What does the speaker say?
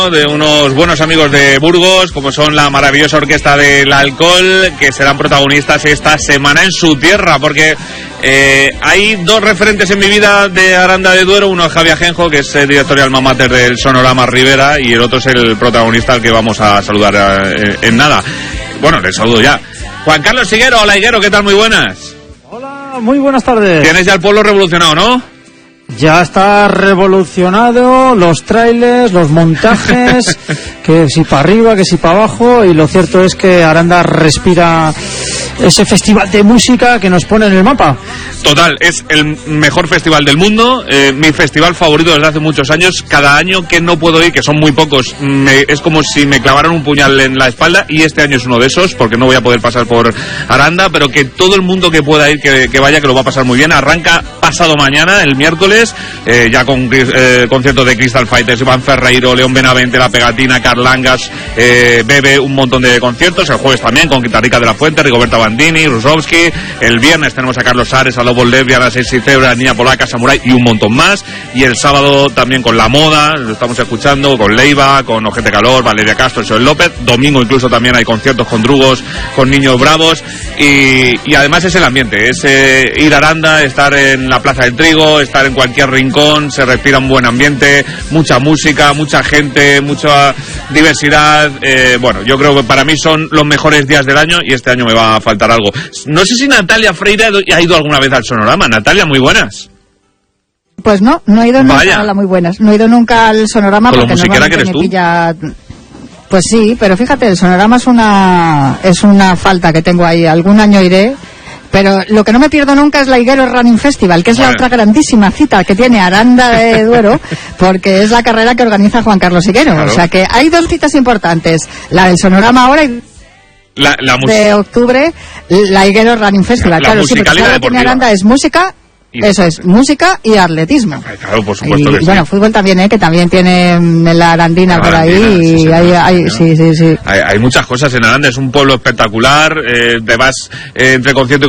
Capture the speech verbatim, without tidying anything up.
de unos buenos amigos de Burgos, como son la maravillosa Orquesta del Alcohol, que serán protagonistas esta semana en su tierra, porque eh, hay dos referentes en mi vida de Aranda de Duero. Uno es Javi Ajenjo, que es el director y alma mater del Sonorama Rivera, y el otro es el protagonista al que vamos a saludar eh, en nada. Bueno, les saludo ya. Juan Carlos Higuero, hola Higuero, ¿qué tal? Muy buenas. Hola, muy buenas tardes. Tienes ya el pueblo revolucionado, ¿no? Ya está revolucionado, los trailers, los montajes, que si para arriba, que si para abajo, y lo cierto es que Aranda respira ese festival de música que nos pone en el mapa. Total, es el mejor festival del mundo, eh, mi festival favorito desde hace muchos años. Cada año que no puedo ir, que son muy pocos, me, es como si me clavaran un puñal en la espalda, y este año es uno de esos, porque no voy a poder pasar por Aranda, pero que todo el mundo que pueda ir, que, que vaya, que lo va a pasar muy bien. Arranca pasado mañana, el miércoles, eh, ya con eh, conciertos de Crystal Fighters, Iván Ferreiro, León Benavente, La Pegatina, Carlangas, eh, Bebe, un montón de conciertos. El jueves también con Guitarrica de la Fuente, Rigoberta Bandini, Rusowski. El viernes tenemos a Carlos Ares, a Lobo Lev, Ana Sexy Zebra, Niña Polaca, Samurai y un montón más. Y el sábado también con La Moda, lo estamos escuchando, con Leiva, con Ojete Calor, Valeria Castro, Joel López. Domingo incluso también hay conciertos con Drugos, con Niños Bravos. Y, y además es el ambiente, es eh, ir a Aranda, estar en la Plaza del Trigo, estar en cualquier rincón, se respira un buen ambiente, mucha música, mucha gente, mucha diversidad. Eh, bueno, yo creo que para mí son los mejores días del año, y este año me va a faltar algo. No sé si Natalia Freire ha ido alguna vez al Sonorama. Natalia, muy buenas. Pues no, no he ido nunca. Vaya. A la muy buenas. No he ido nunca al Sonorama Con lo porque musiquera normalmente que eres me tú. pilla. Pues sí, pero fíjate, el Sonorama es una es una falta que tengo ahí. Algún año iré. Pero lo que no me pierdo nunca es la Higuero Running Festival, que es Bueno. la otra grandísima cita que tiene Aranda de Duero, porque es la carrera que organiza Juan Carlos Higuero. Claro. O sea que hay dos citas importantes, la del Sonorama ahora y La, la mus- de octubre, la Higuero Running Festival. La Claro, sí, musical porque y la todo lo que tiene deportiva. Aranda es música, Y- eso es, música y atletismo. Ay, claro, por supuesto Y, que sí. bueno, fútbol también, ¿eh? Que también tiene mm, la Arandina La por ahí. Arandina, sí, Y señor, hay, sí, hay, señor. sí, sí, sí. Hay, hay muchas cosas en Aranda, es un pueblo espectacular, eh, te vas eh, entre concierto y